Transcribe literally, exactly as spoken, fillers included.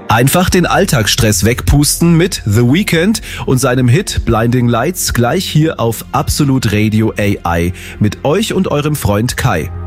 Einfach den Alltagsstress wegpusten mit The Weeknd und seinem Hit Blinding Lights gleich hier auf Absolut Radio A I mit euch und eurem Freund Kai.